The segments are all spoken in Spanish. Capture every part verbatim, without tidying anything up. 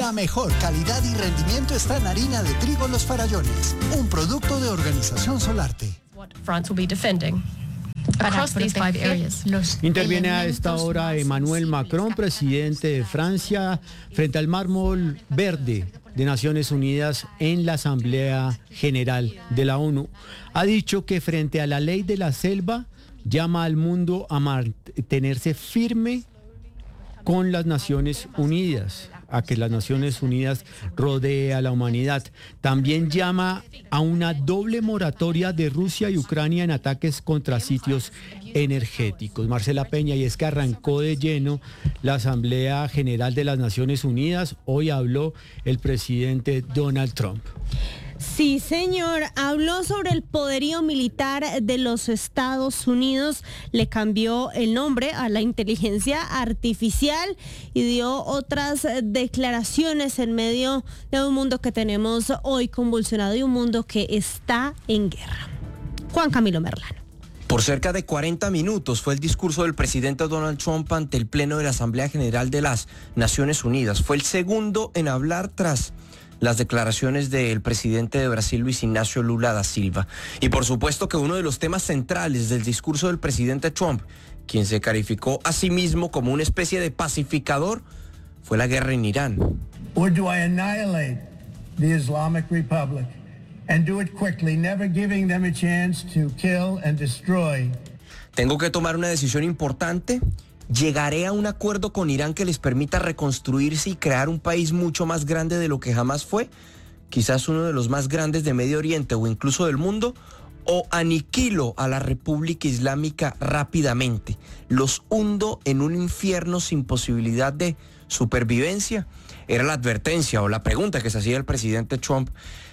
La mejor calidad y rendimiento está en harina de trigo Los Farallones, un producto de Organización Solarte. France will be defending across these five areas. Interviene a esta hora Emmanuel Macron, presidente de Francia, frente al mármol verde de Naciones Unidas en la Asamblea General de la ONU. Ha dicho que frente a la ley de la selva llama al mundo a mantenerse firme con las Naciones Unidas, a que las Naciones Unidas rodee a la humanidad. También llama a una doble moratoria de Rusia y Ucrania en ataques contra sitios energéticos. Marcela Peña, y es que arrancó de lleno la Asamblea General de las Naciones Unidas. Hoy habló el presidente Donald Trump. Sí, señor, habló sobre el poderío militar de los Estados Unidos, le cambió el nombre a la inteligencia artificial y dio otras declaraciones en medio de un mundo que tenemos hoy convulsionado y un mundo que está en guerra. Juan Camilo Merlano. Por cerca de cuarenta minutos fue el discurso del presidente Donald Trump ante el Pleno de la Asamblea General de las Naciones Unidas. Fue el segundo en hablar tras las declaraciones del presidente de Brasil, Luis Ignacio Lula da Silva. Y por supuesto que uno de los temas centrales del discurso del presidente Trump, quien se calificó a sí mismo como una especie de pacificador, fue la guerra en Irán. Or do I annihilate the Islamic Republic and do it quickly, never giving them a chance to kill and destroy? Tengo que tomar una decisión importante. ¿Llegaré a un acuerdo con Irán que les permita reconstruirse y crear un país mucho más grande de lo que jamás fue? Quizás uno de los más grandes de Medio Oriente o incluso del mundo. ¿O aniquilo a la República Islámica rápidamente? ¿Los hundo en un infierno sin posibilidad de supervivencia? Era la advertencia o la pregunta que se hacía el presidente Trump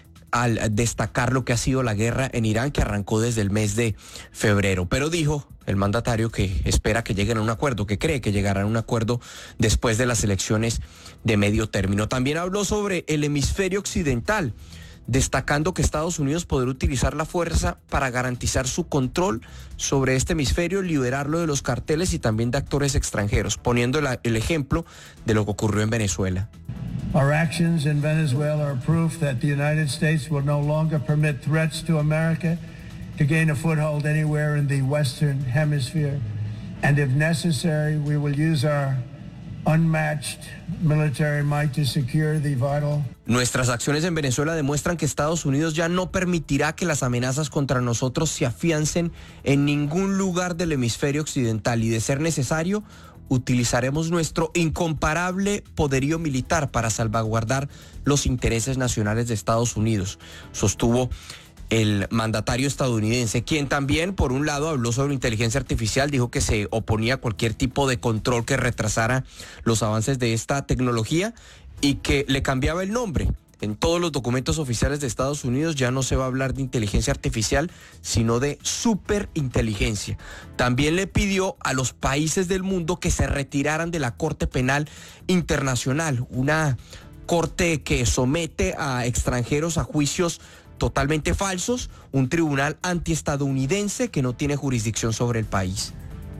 al destacar lo que ha sido la guerra en Irán, que arrancó desde el mes de febrero. Pero dijo el mandatario que espera que lleguen a un acuerdo, que cree que llegarán a un acuerdo después de las elecciones de medio término. También habló sobre el hemisferio occidental, destacando que Estados Unidos podrá utilizar la fuerza para garantizar su control sobre este hemisferio, liberarlo de los carteles y también de actores extranjeros, poniendo la, el ejemplo de lo que ocurrió en Venezuela. Our actions in Venezuela are proof that the United States will no longer permit threats to America to gain a foothold anywhere in the Western Hemisphere. And if necessary, we will use our unmatched military might to secure the vital. Nuestras acciones en Venezuela demuestran que Estados Unidos ya no permitirá que las amenazas contra nosotros se afiancen en ningún lugar del hemisferio occidental y, de ser necesario, utilizaremos nuestro incomparable poderío militar para salvaguardar los intereses nacionales de Estados Unidos, sostuvo el mandatario estadounidense, quien también, por un lado, habló sobre inteligencia artificial, dijo que se oponía a cualquier tipo de control que retrasara los avances de esta tecnología y que le cambiaba el nombre. En todos los documentos oficiales de Estados Unidos ya no se va a hablar de inteligencia artificial, sino de superinteligencia. También le pidió a los países del mundo que se retiraran de la Corte Penal Internacional, una corte que somete a extranjeros a juicios totalmente falsos, un tribunal antiestadounidense que no tiene jurisdicción sobre el país.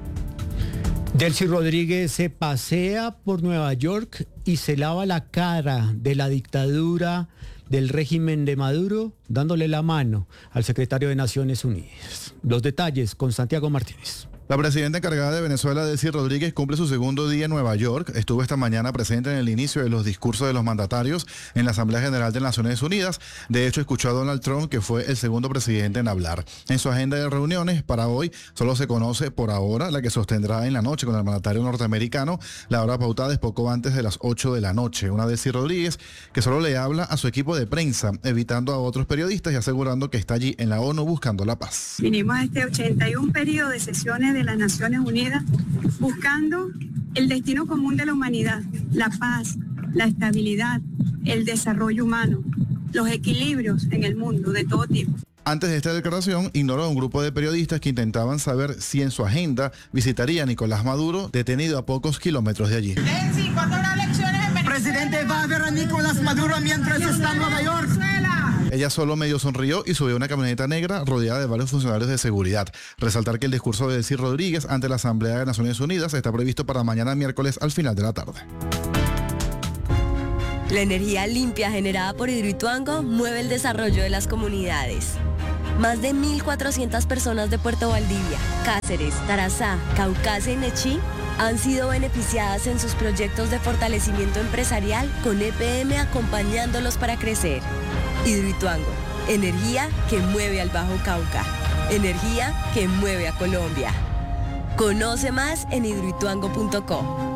Delcy Rodríguez se pasea por Nueva York y se lava la cara de la dictadura del régimen de Maduro, dándole la mano al secretario de Naciones Unidas. Los detalles con Santiago Martínez. La presidenta encargada de Venezuela, Delcy Rodríguez, cumple su segundo día en Nueva York. Estuvo esta mañana presente en el inicio de los discursos de los mandatarios en la Asamblea General de Naciones Unidas. De hecho, escuchó a Donald Trump, que fue el segundo presidente en hablar. En su agenda de reuniones para hoy solo se conoce por ahora la que sostendrá en la noche con el mandatario norteamericano. La hora pautada es poco antes de las ocho de la noche. Una Delcy Rodríguez que solo le habla a su equipo de prensa, evitando a otros periodistas y asegurando que está allí en la ONU buscando la paz. Vinimos a este ochenta y un periodo de sesiones de de las Naciones Unidas buscando el destino común de la humanidad, la paz, la estabilidad, el desarrollo humano, los equilibrios en el mundo de todo tipo. Antes de esta declaración, ignoró a un grupo de periodistas que intentaban saber si en su agenda visitaría a Nicolás Maduro, detenido a pocos kilómetros de allí. Delcy, ¿cuándo habrá elecciones en Venezuela? Presidente va a ver a Nicolás Maduro mientras está en Nueva York. Ella solo medio sonrió y subió una camioneta negra rodeada de varios funcionarios de seguridad. Resaltar que el discurso de Delcy Rodríguez ante la Asamblea de Naciones Unidas está previsto para mañana miércoles al final de la tarde. La energía limpia generada por Hidroituango mueve el desarrollo de las comunidades. Más de mil cuatrocientas personas de Puerto Valdivia, Cáceres, Tarazá, Caucasia y Nechí han sido beneficiadas en sus proyectos de fortalecimiento empresarial con E P M acompañándolos para crecer. Hidroituango, energía que mueve al Bajo Cauca, energía que mueve a Colombia. Conoce más en hidroituango punto com.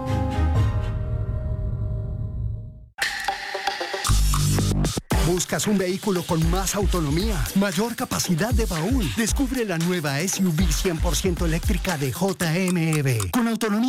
¿Buscas un vehículo con más autonomía, mayor capacidad de baúl? Descubre la nueva S U V cien por ciento eléctrica de J M E B. Con autonomía